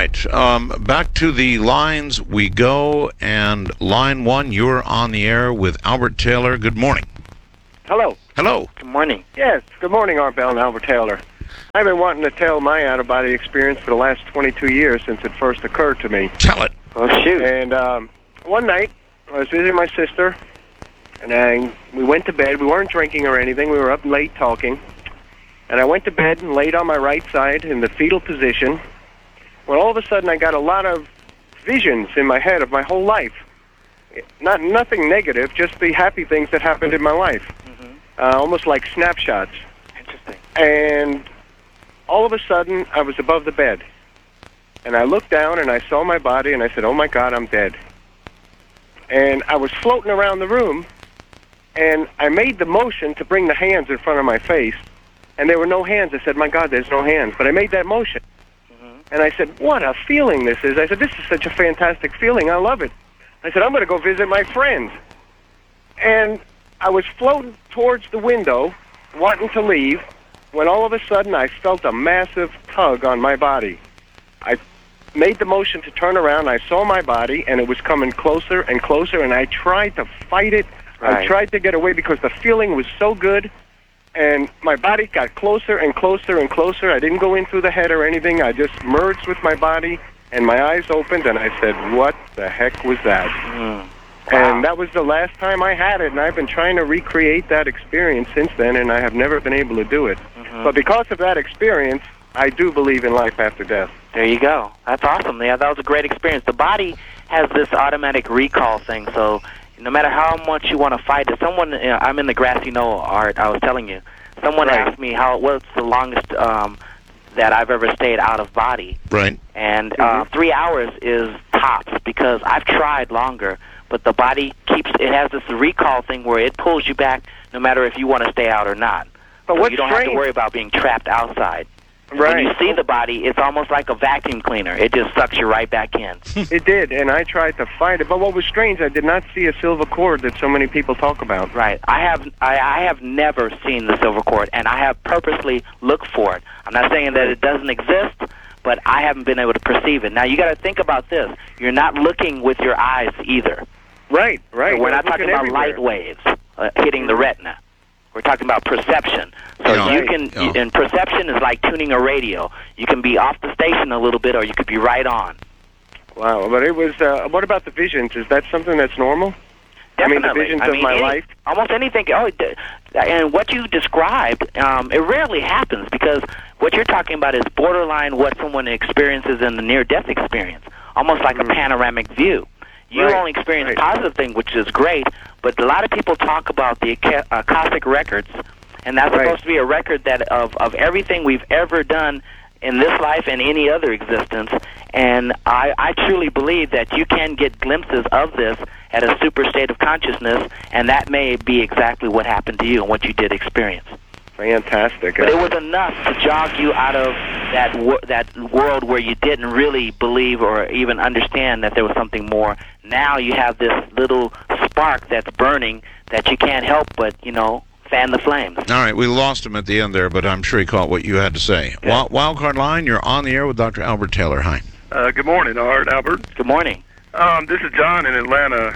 right. Back to the lines we go. And line one, you're on the air with Albert Taylor. Good morning. Hello. Hello. Good morning. Yes, good morning, Art Bell and Albert Taylor. I've been wanting to tell my out-of-body experience for the last 22 years since it first occurred to me. Tell it. Oh, shoot. And one night, I was visiting my sister, and we went to bed. We weren't drinking or anything. We were up late talking. And I went to bed and laid on my right side in the fetal position. When all of a sudden I got a lot of visions in my head of my whole life. Nothing negative, just the happy things that happened in my life. Almost like snapshots. Interesting. And all of a sudden, I was above the bed. And I looked down and I saw my body and I said, oh my God, I'm dead. And I was floating around the room and I made the motion to bring the hands in front of my face. And there were no hands. I said, my God, there's no hands. But I made that motion. And I said, what a feeling this is. I said, this is such a fantastic feeling. I love it. I said, I'm going to go visit my friends. And I was floating towards the window, wanting to leave, when all of a sudden I felt a massive tug on my body. I made the motion to turn around. I saw my body, and it was coming closer and closer, and I tried to fight it. Right. I tried to get away because the feeling was so good. And my body got closer and closer and closer. I didn't go in through the head or anything. I just merged with my body, and my eyes opened, and I said, what the heck was that? Wow. And that was the last time I had it, and I've been trying to recreate that experience since then, and I have never been able to do it. But because of that experience, I do believe in life after death. There you go. That's awesome. Yeah, that was a great experience. The body has this automatic recall thing, so no matter how much you want to fight it, someone, I'm in the grassy knoll, Art, I was telling you. Someone asked me what's the longest that I've ever stayed out of body. Right. And 3 hours is tops because I've tried longer, but the body it has this recall thing where it pulls you back no matter if you want to stay out or not. But so what's you don't strange, have to worry about being trapped outside. Right. When you see the body, it's almost like a vacuum cleaner. It just sucks you right back in. It did, and I tried to fight it. But what was strange, I did not see a silver cord that so many people talk about. Right. I have never seen the silver cord, and I have purposely looked for it. I'm not saying that it doesn't exist, but I haven't been able to perceive it. Now, you got to think about this. You're not looking with your eyes either. Right, right. So we're not talking about light waves hitting the retina. We're talking about perception. So you can, and perception is like tuning a radio. You can be off the station a little bit, or you could be right on. Wow, but it was, what about the visions? Is that something that's normal? Definitely. I mean, the visions of my life? Almost anything. And what you described, it rarely happens because what you're talking about is borderline what someone experiences in the near-death experience, almost like a panoramic view. You only experience positive thing, which is great, but a lot of people talk about the Akashic records, and that's supposed to be a record that of everything we've ever done in this life and any other existence. And I truly believe that you can get glimpses of this at a super state of consciousness, and that may be exactly what happened to you and what you did experience. Fantastic. But it was enough to jog you out of that world where you didn't really believe or even understand that there was something more. Now you have this little spark that's burning that you can't help but, fan the flames. All right, we lost him at the end there, but I'm sure he caught what you had to say. Wildcard Line, you're on the air with Dr. Albert Taylor. Hi. Good morning, Art, Albert. Good morning. This is John in Atlanta.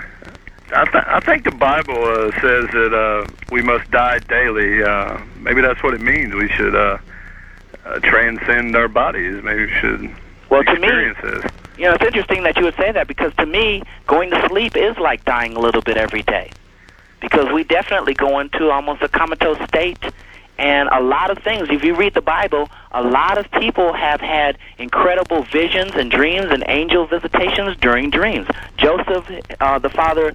I think the Bible says that we must die daily. Maybe that's what it means. We should transcend our bodies. Maybe we should experience this. It's interesting that you would say that because to me, going to sleep is like dying a little bit every day. Because we definitely go into almost a comatose state. And a lot of things, if you read the Bible, a lot of people have had incredible visions and dreams and angel visitations during dreams. Joseph, the father,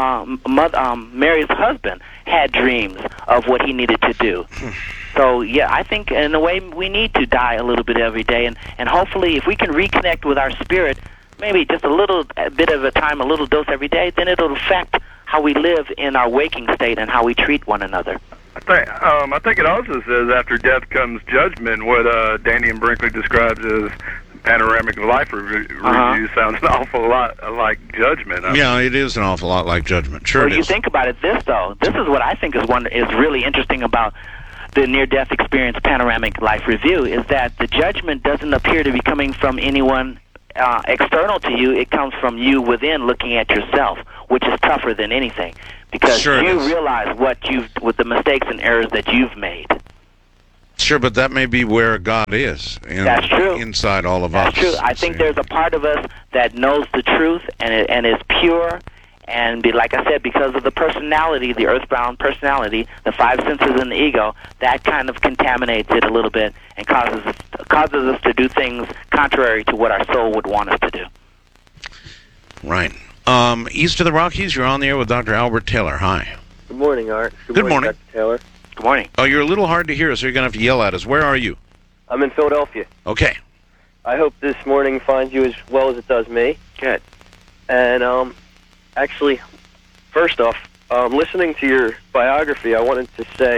Mary's husband, had dreams of what he needed to do. So, yeah, I think in a way we need to die a little bit every day. And hopefully if we can reconnect with our spirit, maybe just a little bit of a time, a little dose every day, then it'll affect how we live in our waking state and how we treat one another. I think it also says after death comes judgment, what Danny and Brinkley describes as panoramic life review sounds an awful lot like judgment. Yeah, it is an awful lot like judgment. Sure, well, you think about it this is what I think is really interesting about the near-death experience panoramic life review, is that the judgment doesn't appear to be coming from anyone external to you. It comes from you within, looking at yourself, which is tougher than anything, because Sure it you is. realize with the mistakes and errors that you've made. Sure, but that may be where God is. That's true. Inside all of us. That's true. I think there's a part of us that knows the truth and is pure. And like I said, because of the personality, the earthbound personality, the five senses and the ego, that kind of contaminates it a little bit and causes us to do things contrary to what our soul would want us to do. Right. East of the Rockies, you're on the air with Dr. Albert Taylor. Hi. Good morning, Art. Good morning. Dr. Taylor. Good morning. Oh, you're a little hard to hear, so you're going to have to yell at us. Where are you? I'm in Philadelphia. Okay. I hope this morning finds you as well as it does me. Good. And actually, first off, listening to your biography, I wanted to say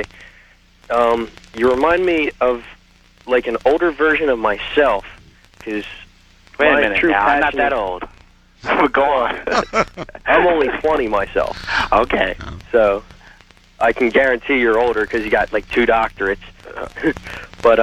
you remind me of like an older version of myself. Because Wait a minute now. I'm not that old. Go on. I'm only 20 myself. Okay. So I can guarantee you're older because you got like 2 doctorates. But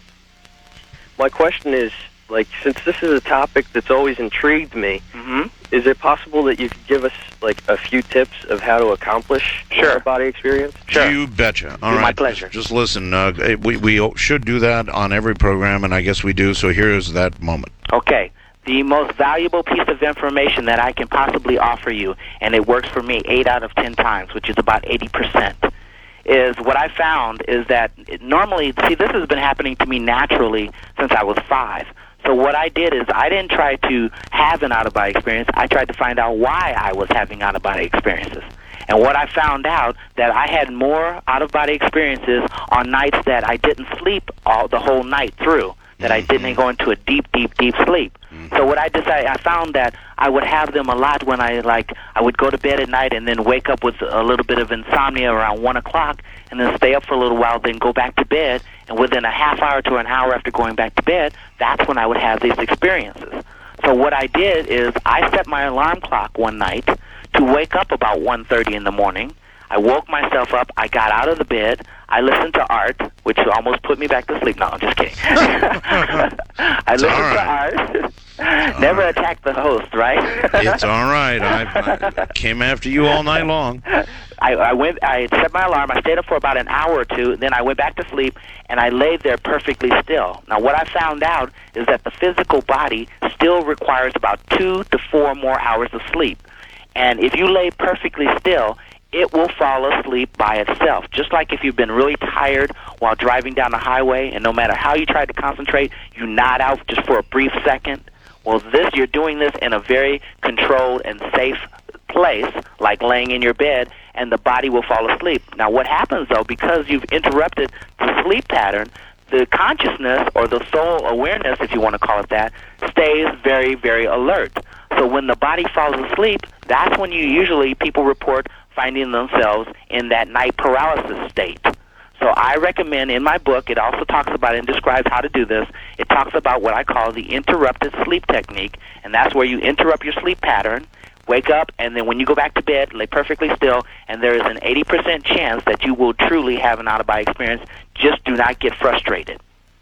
my question is, like, since this is a topic that's always intrigued me, is it possible that you could give us like a few tips of how to accomplish out-of-body experience? Sure. You betcha. All Be right. my pleasure. Just listen. We should do that on every program, and I guess we do. So here's that moment. Okay. The most valuable piece of information that I can possibly offer you, and it works for me 8 out of 10 times, which is about 80%, is what I found is that normally, see, this has been happening to me naturally since I was 5. So what I did is I didn't try to have an out-of-body experience. I tried to find out why I was having out-of-body experiences. And what I found out, that I had more out-of-body experiences on nights that I didn't sleep the whole night through, that I didn't go into a deep, deep, deep sleep. So what I decided, I found that I would have them a lot when I would go to bed at night and then wake up with a little bit of insomnia around 1 o'clock and then stay up for a little while, then go back to bed. And within a half hour to an hour after going back to bed, that's when I would have these experiences. So what I did is I set my alarm clock one night to wake up about 1:30 in the morning. I woke myself up. I got out of the bed. I listened to art, which almost put me back to sleep. No, I'm just kidding. I listened to art. Never attack the host, right? It's all right. I came after you all night long. I set my alarm. I stayed up for about an hour or two. Then I went back to sleep, and I laid there perfectly still. Now, what I found out is that the physical body still requires about 2 to 4 more hours of sleep. And if you lay perfectly still, it will fall asleep by itself. Just like if you've been really tired while driving down the highway, and no matter how you try to concentrate, you nod out just for a brief second. Well, you're doing this in a very controlled and safe place, like laying in your bed, and the body will fall asleep. Now, what happens, though, because you've interrupted the sleep pattern, the consciousness, or the soul awareness, if you want to call it that, stays very, very alert. So when the body falls asleep, that's when people report finding themselves in that night paralysis state. So I recommend, in my book, it also talks about and describes how to do this. It talks about what I call the interrupted sleep technique, and that's where you interrupt your sleep pattern, wake up, and then when you go back to bed, lay perfectly still, and there is an 80% chance that you will truly have an out-of-body experience. Just do not get frustrated.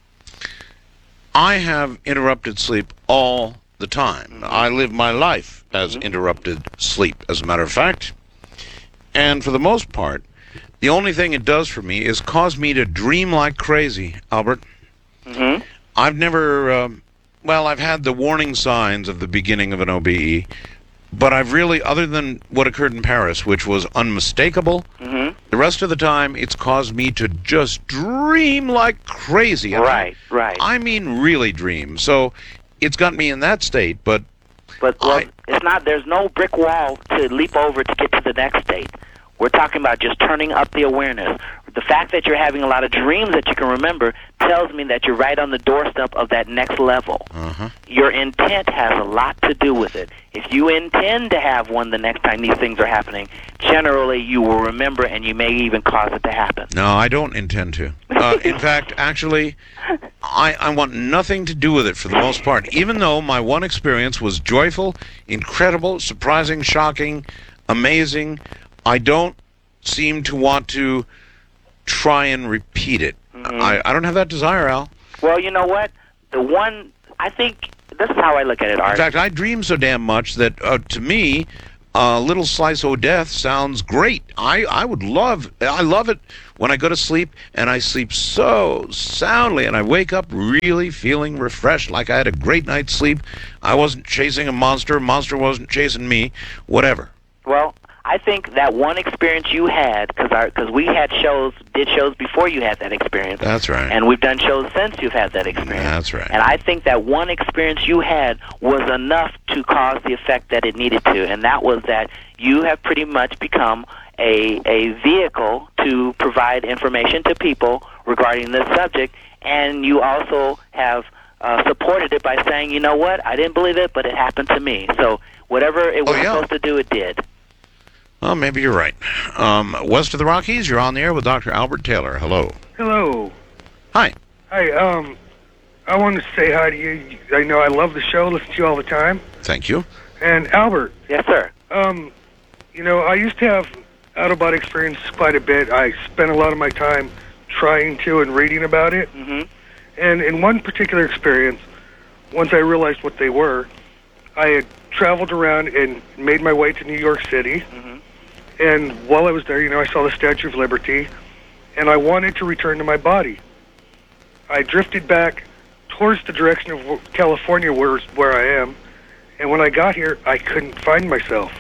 I have interrupted sleep all the time. I live my life as interrupted sleep, as a matter of fact. And for the most part, the only thing it does for me is cause me to dream like crazy, Albert. I've never, I've had the warning signs of the beginning of an OBE, but I've really, other than what occurred in Paris, which was unmistakable, the rest of the time it's caused me to just dream like crazy. Right. I mean really dream. So it's got me in that state, but it's not. There's no brick wall to leap over to get to the next state. We're talking about just turning up the awareness. The fact that you're having a lot of dreams that you can remember tells me that you're right on the doorstep of that next level. Your intent has a lot to do with it. If you intend to have one the next time these things are happening, generally you will remember, and you may even cause it to happen. No, I don't intend to. In fact, actually, I want nothing to do with it for the most part, even though my one experience was joyful, incredible, surprising, shocking, amazing. I don't seem to want to try and repeat it. I don't have that desire, Al. Well, you know what? I think this is how I look at it, Art. In fact, I dream so damn much that to me, a little slice of death sounds great. I love it when I go to sleep and I sleep so soundly and I wake up really feeling refreshed, like I had a great night's sleep. I wasn't chasing a monster wasn't chasing me, whatever. Well, I think that one experience you had, because we did shows before you had that experience. That's right. And we've done shows since you've had that experience. That's right. And I think that one experience you had was enough to cause the effect that it needed to, and that was that you have pretty much become a vehicle to provide information to people regarding this subject, and you also have supported it by saying, you know what, I didn't believe it, but it happened to me. So whatever it was supposed to do, it did. Well, maybe you're right. West of the Rockies, you're on the air with Dr. Albert Taylor. Hello. Hello. Hi. Hi, I wanted to say hi to you. I know I love the show, listen to you all the time. Thank you. And Albert. Yes, sir. You know, I used to have out-of-body experience quite a bit. I spent a lot of my time trying to and reading about it. Mm-hmm. And in one particular experience, once I realized what they were, I had traveled around and made my way to New York City. Mm-hmm. And while I was there, you know, I saw the Statue of Liberty, and I wanted to return to my body. I drifted back towards the direction of California, where I am, and when I got here, I couldn't find myself.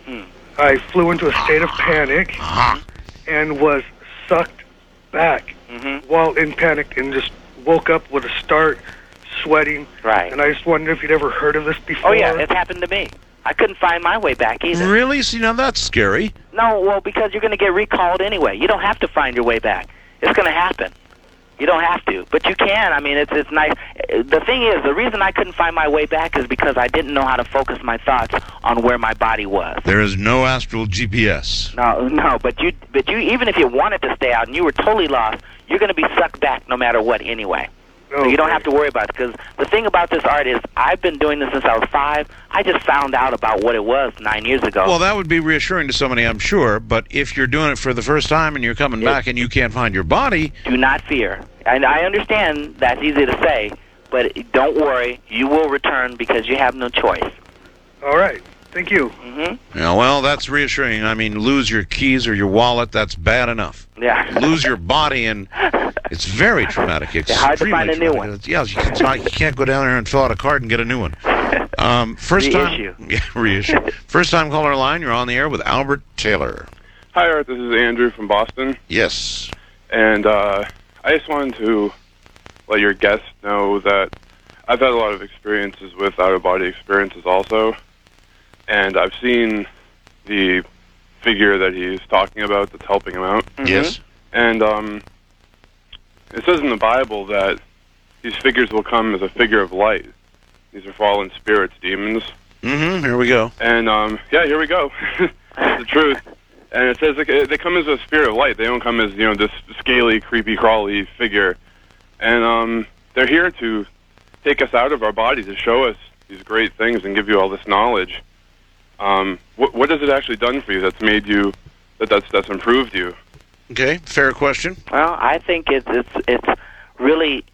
I flew into a state of panic and was sucked back while in panic, and just woke up with a start, sweating. Right. And I just wondered if you'd ever heard of this before. Oh, yeah, it's happened to me. I couldn't find my way back either. Really? See, now that's scary. No, well, because you're going to get recalled anyway. You don't have to find your way back. It's going to happen. You don't have to, but you can. I mean, it's nice. The thing is, the reason I couldn't find my way back is because I didn't know how to focus my thoughts on where my body was. There is no astral GPS. No, but you, even if you wanted to stay out and you were totally lost, you're going to be sucked back no matter what anyway. So you don't have to worry about it, because the thing about this art is I've been doing this since I was 5. I just found out about what it was 9 years ago. Well, that would be reassuring to somebody, I'm sure, but if you're doing it for the first time and you're coming back and you can't find your body... Do not fear. And I understand that's easy to say, but don't worry, you will return because you have no choice. All right. Thank you. Mm-hmm. Yeah, well, that's reassuring. I mean, lose your keys or your wallet, that's bad enough. Yeah. Lose your body, and it's very traumatic. It's hard to find a new one. Yeah, you can't go down there and fill out a card and get a new one. Reissue. Yeah, reissue. First time caller line, you're on the air with Albert Taylor. Hi, Art. This is Andrew from Boston. Yes. And I just wanted to let your guests know that I've had a lot of experiences with out-of-body experiences also. And I've seen the figure that he's talking about that's helping him out. Mm-hmm. Yes. And it says in the Bible that these figures will come as a figure of light. These are fallen spirits, demons. Mm-hmm. Here we go. And, yeah, here we go. That's the truth. And it says they come as a spirit of light. They don't come as, you know, this scaly, creepy, crawly figure. And they're here to take us out of our body, to show us these great things and give you all this knowledge. What has it actually done for you that's made you, that's improved you? Okay, fair question. Well, I think it's really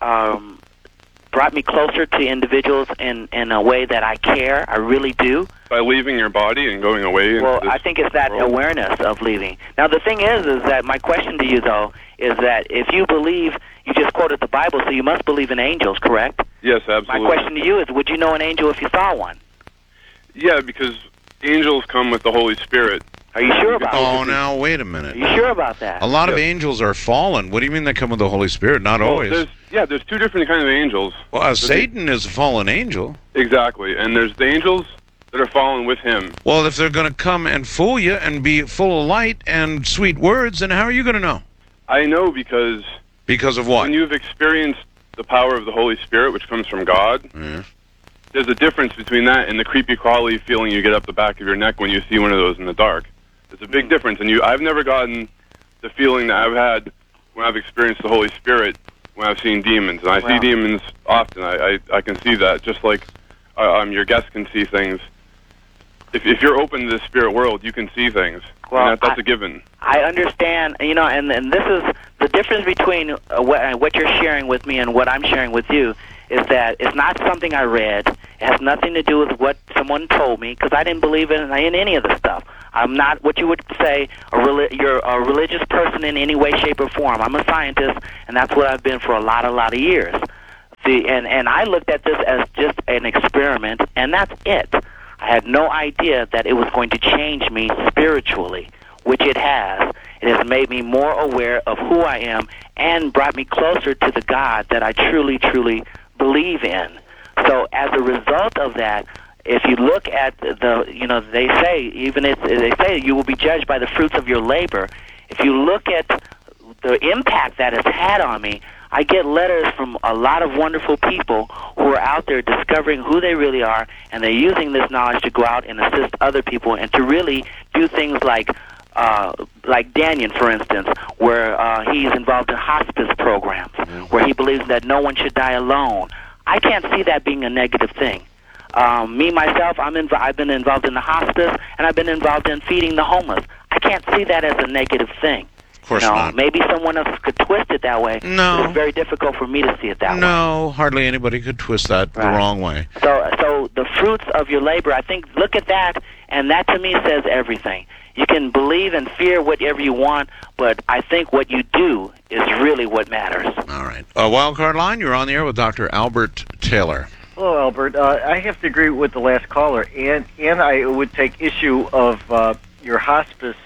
brought me closer to individuals in a way that I care. I really do. By leaving your body and going away? Well, I think it's that awareness of leaving. Now, the thing is that my question to you, though, is that if you believe, you just quoted the Bible, so you must believe in angels, correct? Yes, absolutely. My question to you is, would you know an angel if you saw one? Yeah, because angels come with the Holy Spirit. Are you sure about that? Oh, now, wait a minute. Are you sure about that? A lot of angels are fallen. What do you mean they come with the Holy Spirit? Not always. There's two different kinds of angels. Well, Satan is a fallen angel. Exactly, and there's the angels that are fallen with him. Well, if they're going to come and fool you and be full of light and sweet words, then how are you going to know? I know because... Because of what? When you've experienced the power of the Holy Spirit, which comes from God, there's a difference between that and the creepy crawly feeling you get up the back of your neck when you see one of those in the dark. There's a big difference, and I've never gotten the feeling that I've had when I've experienced the Holy Spirit when I've seen demons, and I see demons often. I can see that, just like your guests can see things. If you're open to the spirit world, you can see things. Well, and that's a given. I understand, you know, and this is the difference between what you're sharing with me and what I'm sharing with you, is that it's not something I read. It has nothing to do with what someone told me, because I didn't believe in any of the stuff. I'm not what you would say you're a religious person in any way, shape, or form. I'm a scientist, and that's what I've been for a lot of years. See, and I looked at this as just an experiment, and that's it. I had no idea that it was going to change me spiritually, which it has. It has made me more aware of who I am and brought me closer to the God that I truly, truly believe in. So as a result of that, if you look at they say, even if they say you will be judged by the fruits of your labor, if you look at the impact that has had on me, I get letters from a lot of wonderful people who are out there discovering who they really are, and they're using this knowledge to go out and assist other people and to really do things like Daniel, for instance, where he's involved in hospice programs, where he believes that no one should die alone. I can't see that being a negative thing. Me, myself, I've been involved in the hospice, and I've been involved in feeding the homeless. I can't see that as a negative thing. Of course not. Maybe someone else could twist it that way. No. But it's very difficult for me to see it that way. No, hardly anybody could twist that the wrong way. So the fruits of your labor, I think, look at that, and that to me says everything. You can believe and fear whatever you want, but I think what you do is really what matters. All right. Wildcard Line, you're on the air with Dr. Albert Taylor. Hello, Albert. I have to agree with the last caller, and I would take issue of your hospice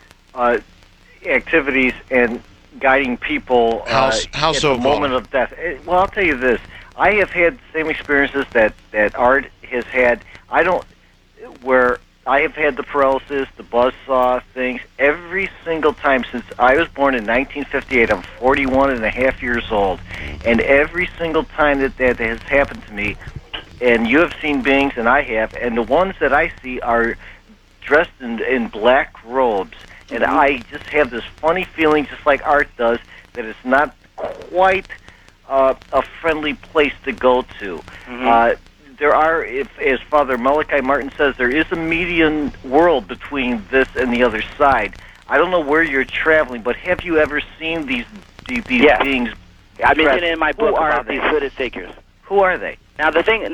activities and guiding people How at so, the moment of death. Well, I'll tell you this. I have had the same experiences that Art has had. Where I have had the paralysis, the buzzsaw things, every single time since I was born in 1958. I'm 41 and a half years old. And every single time that has happened to me, and you have seen beings, and I have, and the ones that I see are dressed in black robes. And I just have this funny feeling, just like Art does, that it's not quite a friendly place to go to. There are, as Father Malachi Martin says, there is a median world between this and the other side. I don't know where you're traveling, but have you ever seen these beings? I mentioned it in my book about these hooded figures. Who are they? Now the thing,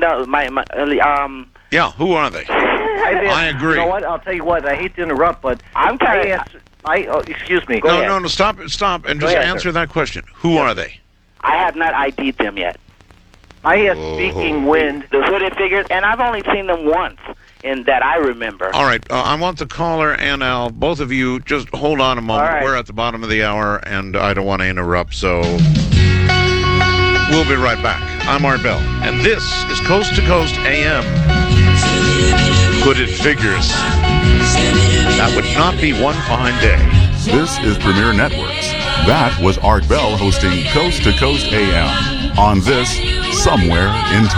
Yeah, who are they? I agree. You know what? I'll tell you what. I hate to interrupt, but I'm kind of. Excuse me. No, stop, and just answer that question. Who are they? I have not ID'd them yet. I have Speaking Wind. The hooded figures, and I've only seen them once, in that I remember. All right, I want the caller and Al, both of you, just hold on a moment. Right. We're at the bottom of the hour, and I don't want to interrupt, so we'll be right back. I'm Art Bell, and this is Coast to Coast AM. Hooded figures. That would not be one fine day. This is Premier Networks. That was Art Bell hosting Coast to Coast AM on this Somewhere in Time.